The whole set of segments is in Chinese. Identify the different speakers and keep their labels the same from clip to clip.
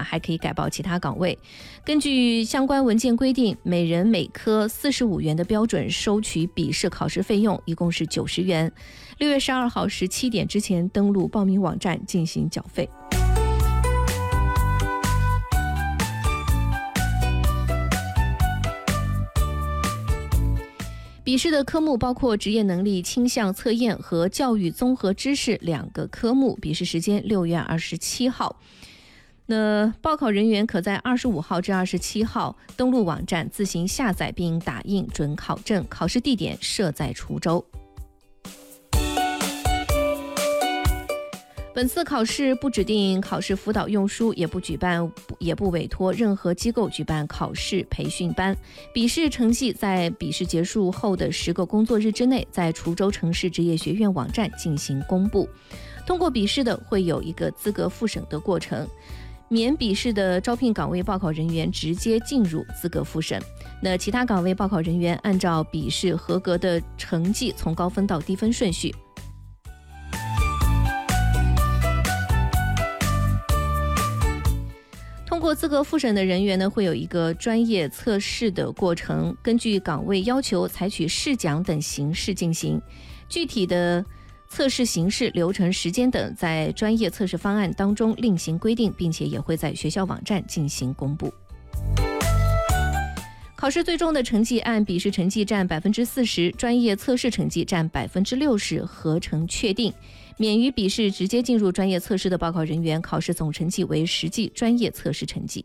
Speaker 1: 还可以改报其他岗位。根据相关文件规定，每人每科45元的标准收取笔试考试费用，一共是90元。6月12号17点之前登录报名网站进行缴费。笔试的科目包括职业能力倾向测验和教育综合知识2个科目，笔试时间6月27号。那报考人员可在25号至27号登录网站自行下载并打印准考证，考试地点设在滁州。本次考试不指定考试辅导用书，也不委托任何机构举办考试培训班。笔试成绩在笔试结束后的10个工作日之内，在滁州城市职业学院网站进行公布。通过笔试的会有一个资格复审的过程，免笔试的招聘岗位报考人员直接进入资格复审。那其他岗位报考人员按照笔试合格的成绩从高分到低分顺序。通过资格复审的人员呢，会有一个专业测试的过程，根据岗位要求采取试讲等形式进行。具体的测试形式、流程、时间等在专业测试方案当中另行规定，并且也会在学校网站进行公布。考试最终的成绩按笔试成绩占40%，专业测试成绩占60%合成确定。免于笔试直接进入专业测试的报考人员，考试总成绩为实际专业测试成绩。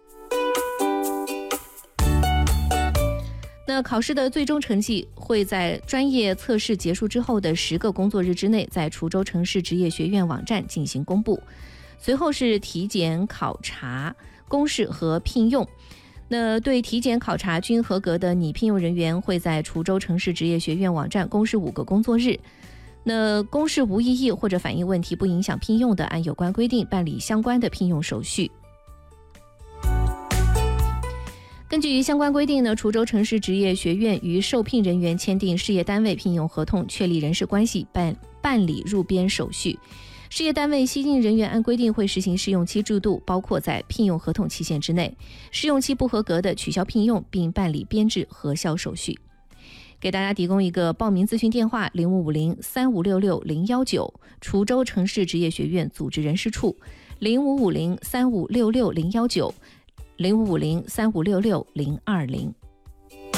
Speaker 1: 那考试的最终成绩会在专业测试结束之后的10个工作日之内，在滁州城市职业学院网站进行公布。随后是体检、考察、公示和聘用。那对体检考察均合格的拟聘用人员会在滁州城市职业学院网站公示5个工作日。那公示无异议或者反映问题不影响聘用的，按有关规定办理相关的聘用手续。根据相关规定呢，滁州城市职业学院与受聘人员签订事业单位聘用合同，确立人事关系，办理入编手续。事业单位新进人员按规定会实行试用期制度，包括在聘用合同期限之内，试用期不合格的取消聘用，并办理编制核销手续。给大家提供一个报名咨询电话：0550-3566-019，滁州城市职业学院组织人事处；0550-3566-019，0550-3566-020。